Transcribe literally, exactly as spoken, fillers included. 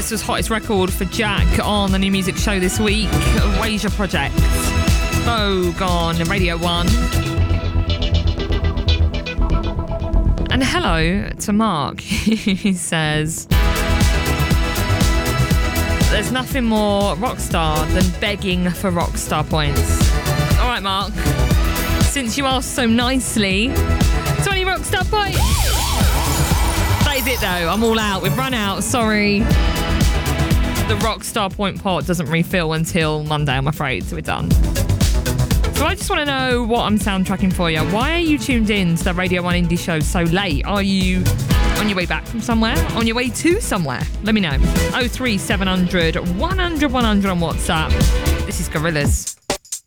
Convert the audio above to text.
This was hottest record for Jack on the New Music Show this week. Wasia Project. Vogue on Radio one. And hello to Mark. He says, there's nothing more rockstar than begging for rockstar points. All right, Mark. Since you asked so nicely, twenty rockstar points. That is it, though. I'm all out. We've run out. Sorry. The rockstar point pot doesn't refill until Monday, I'm afraid. So we're done. So I just want to know what I'm soundtracking for you. Why are you tuned in to the Radio one Indie Show so late? Are you on your way back from somewhere? On your way to somewhere? Let me know. oh three seven hundred, one hundred, one hundred on WhatsApp. This is Gorillaz.